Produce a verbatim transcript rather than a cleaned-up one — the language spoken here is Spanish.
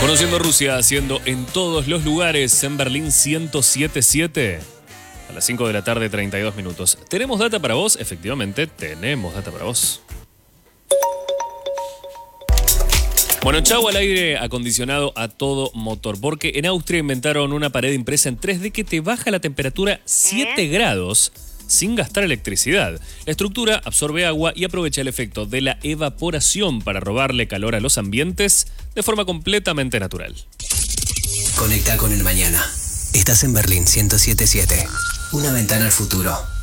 Conociendo Rusia, haciendo en todos los lugares, en Berlín ciento siete punto siete. A las cinco de la tarde, treinta y dos minutos. ¿Tenemos data para vos? Efectivamente, tenemos data para vos. Bueno, chau al aire acondicionado a todo motor, porque en Austria inventaron una pared impresa en tres D que te baja la temperatura siete grados sin gastar electricidad. La estructura absorbe agua y aprovecha el efecto de la evaporación para robarle calor a los ambientes de forma completamente natural. Conecta con el mañana. Estás en Berlín ciento siete punto siete. Una ventana al futuro.